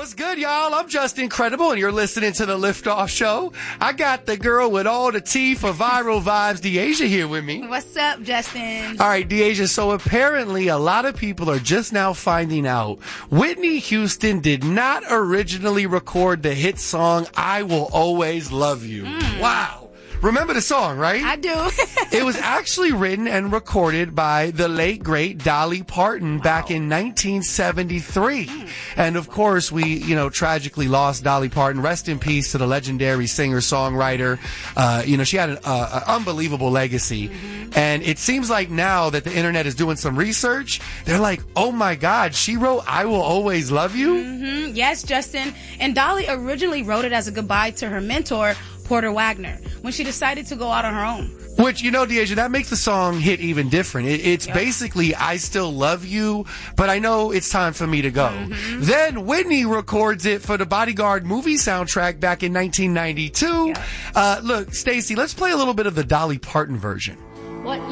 What's good, y'all? I'm just incredible, and you're listening to the Liftoff Show. I got the girl with all the tea for viral vibes, Deasia, here with me. What's up, Justin? All right, Deasia, so apparently a lot of people are just now finding out Whitney Houston did not originally record the hit song, I Will Always Love You. Wow. Remember the song, right? I do. It was actually written and recorded by the late, great Dolly Parton back in 1973. And of course, we, tragically lost Dolly Parton. Rest in peace to the legendary singer-songwriter. She had an unbelievable legacy. And it seems like now that the internet is doing some research, they're like, oh my God, she wrote I Will Always Love You? Mm-hmm. Yes, Justin. And Dolly originally wrote it as a goodbye to her mentor, Porter Wagner, when she decided to go out on her own. Which, Deasia, that makes the song hit even different. It's basically, I still love you, but I know it's time for me to go. Mm-hmm. Then Whitney records it for the Bodyguard movie soundtrack back in 1992. Look, Stacey, let's play a little bit of the Dolly Parton version. What